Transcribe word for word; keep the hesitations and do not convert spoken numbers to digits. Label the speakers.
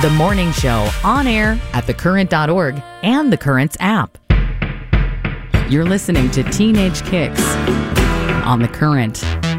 Speaker 1: The Morning Show, on air at the current dot org and the Currents app. You're listening to Teenage Kicks on The Current.